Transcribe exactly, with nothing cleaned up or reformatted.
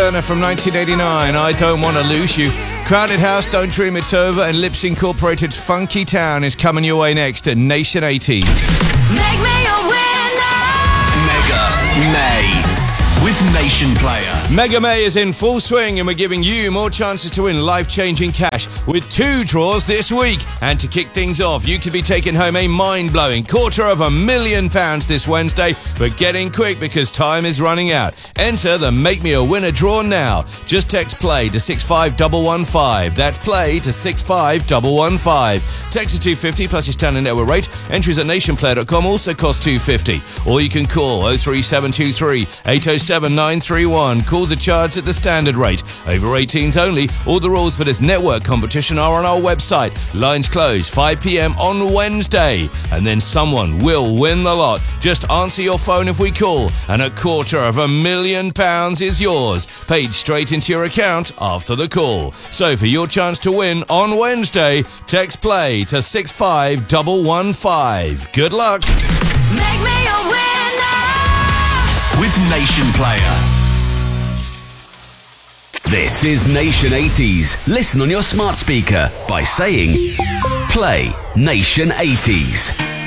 Turner from nineteen eighty-nine, I Don't Want to Lose You. Crowded House, Don't Dream It's Over, and Lips Incorporated's Funky Town is coming your way next at Nation eighties. Make me a winner! Mega May with Nation Player. Mega May is in full swing and we're giving you more chances to win life-changing cash with two draws this week. And to kick things off, you could be taking home a mind-blowing quarter of a million pounds this Wednesday, but get in quick because time is running out. Enter the Make Me a Winner draw now. Just text PLAY to six five one one five. That's PLAY to six five one one five. Text to two fifty plus your standard network rate. Entries at nation player dot com also cost two fifty. Or you can call oh three seven two three eight oh seven nine three one. Calls are charged at the standard rate. Over eighteens only. All the rules for this network competition are on our website. Lines close five p.m. on Wednesday. And then someone will win the lot. Just answer your phone if we call, and a quarter of a million pounds is yours, paid straight into your account after the call. So for your chance to win on Wednesday, text PLAY to six five one one five. Good luck. Make me a winner! With Nation Player. This is Nation eighties. Listen on your smart speaker by saying Play Nation eighties.